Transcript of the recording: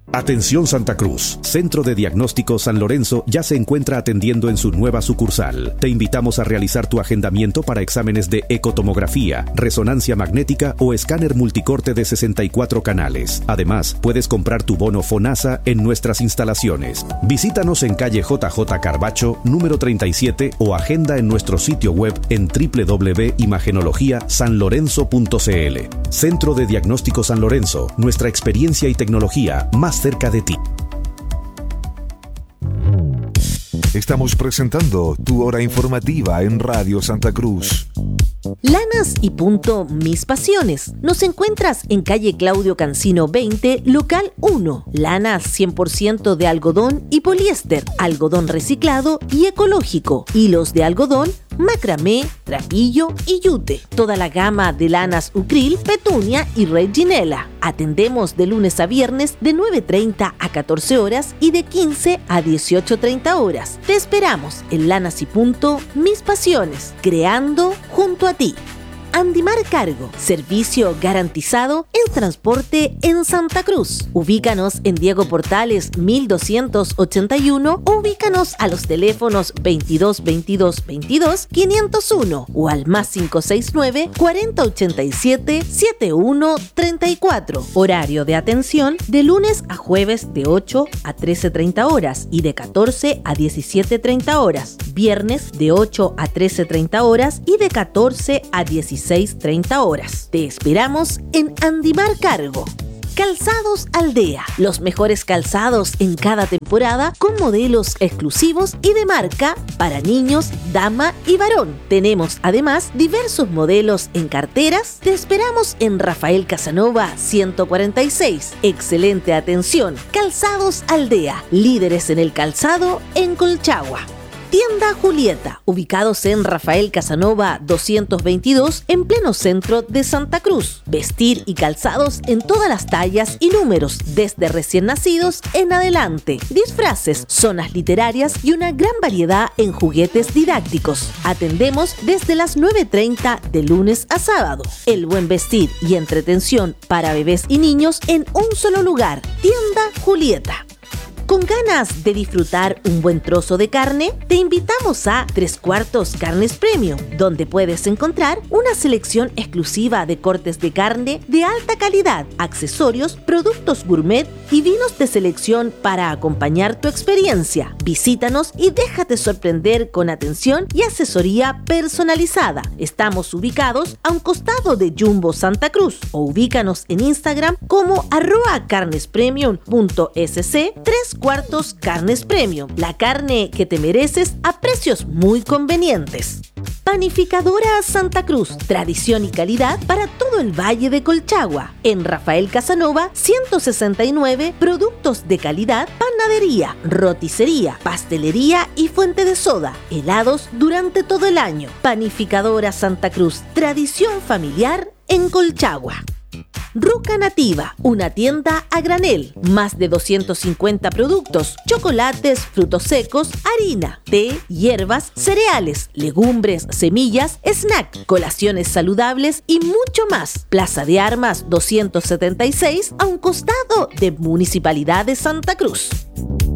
Atención Santa Cruz, Centro de Diagnóstico San Lorenzo ya se encuentra atendiendo en su nueva sucursal. Te invitamos a realizar tu agendamiento para exámenes de ecotomografía, resonancia magnética o escáner multicorte de 64 canales. Además, puedes comprar tu bono FONASA en nuestras instalaciones. Visítanos en calle JJ Carbacho, número 37 o agenda en nuestro sitio web en www.imagenologiasanlorenzo.cl. Centro de Diagnóstico San Lorenzo, nuestra experiencia y tecnología más cerca de ti. Estamos presentando tu hora informativa en Radio Santa Cruz. Lanas y Punto Mis Pasiones. Nos encuentras en calle Claudio Cancino 20, local 1. Lanas 100% de algodón y poliéster, algodón reciclado y ecológico, hilos de algodón, macramé, trapillo y yute. Toda la gama de lanas Ucril, Petunia y Reginela. Atendemos de lunes a viernes de 9:30 a 14 horas y de 15 a 18:30 horas. Te esperamos en Lanas y Punto Mis Pasiones, creando junto a ti. Andimar Cargo, servicio garantizado en transporte en Santa Cruz. Ubícanos en Diego Portales 1281 o ubícanos a los teléfonos 22 22 22 501 o al más 569 4087 7134. Horario de atención de lunes a jueves de 8 a 13:30 horas y de 14 a 17:30 horas. Viernes de 8 a 13:30 horas y de 14 a 16:30 horas. Te esperamos en Andimar Cargo. Calzados Aldea, los mejores calzados en cada temporada con modelos exclusivos y de marca para niños, dama y varón. Tenemos además diversos modelos en carteras. Te esperamos en Rafael Casanova 146. Excelente atención. Calzados Aldea, líderes en el calzado en Colchagua. Tienda Julieta, ubicados en Rafael Casanova 222, en pleno centro de Santa Cruz. Vestir y calzados en todas las tallas y números, desde recién nacidos en adelante. Disfraces, zonas literarias y una gran variedad en juguetes didácticos. Atendemos desde las 9:30 de lunes a sábado. El buen vestir y entretención para bebés y niños en un solo lugar. Tienda Julieta. ¿Con ganas de disfrutar un buen trozo de carne? Te invitamos a 3/4 Carnes Premium, donde puedes encontrar una selección exclusiva de cortes de carne de alta calidad, accesorios, productos gourmet y vinos de selección para acompañar tu experiencia. Visítanos y déjate sorprender con atención y asesoría personalizada. Estamos ubicados a un costado de Jumbo Santa Cruz o ubícanos en Instagram como @carnespremium.sc 3/4 Carnes Premium, la carne que te mereces a precios muy convenientes. Panificadora Santa Cruz, tradición y calidad para todo el Valle de Colchagua. En Rafael Casanova 169, productos de calidad, panadería, roticería, pastelería y fuente de soda, helados durante todo el año. Panificadora Santa Cruz, tradición familiar en Colchagua. Ruca Nativa, una tienda a granel, más de 250 productos, chocolates, frutos secos, harina, té, hierbas, cereales, legumbres, semillas, snack, colaciones saludables y mucho más. Plaza de Armas 276, a un costado de Municipalidad de Santa Cruz.